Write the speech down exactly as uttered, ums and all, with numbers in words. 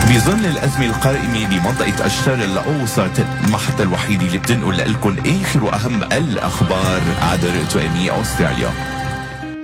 بظل الأزمة القائمة بمنطقة الشرق الأوسط، المحطة الوحيدة اللي بتنقل لكم آخر وأهم الأخبار عبر رؤية أستراليا.